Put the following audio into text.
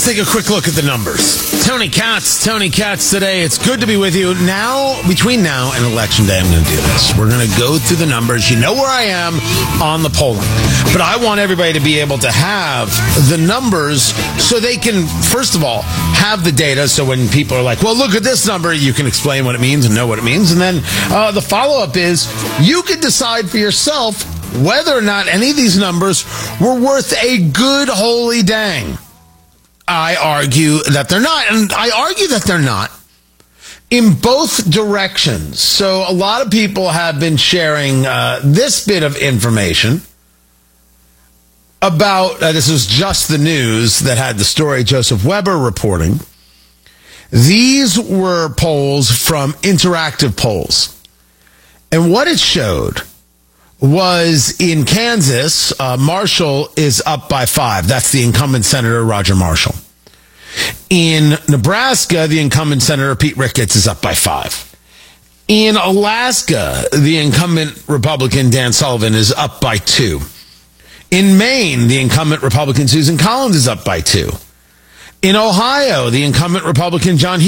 take a quick look at the numbers. Tony Katz today. It's good to be with you. Now, between now and Election Day, I'm going to do this. We're going to go through the numbers. You know where I am on the polling. But I want everybody to be able to have the numbers so they can, first of all, have the data. So when people are like, well, look at this number, you can explain what it means and know what it means. And then the follow-up is you can decide for yourself whether or not any of these numbers were worth a good holy dang. I argue that they're not, and I argue that they're not in both directions. So a lot of people have been sharing this bit of information about, this was Just the News that had the story, Joseph Weber reporting. These were polls from Interactive Polls. And what it showed was in Kansas, Marshall is up by 5. That's the incumbent Senator Roger Marshall. In Nebraska, the incumbent Senator Pete Ricketts is up by 5. In Alaska, the incumbent Republican Dan Sullivan is up by 2. In Maine, the incumbent Republican Susan Collins is up by 2. In Ohio, the incumbent Republican John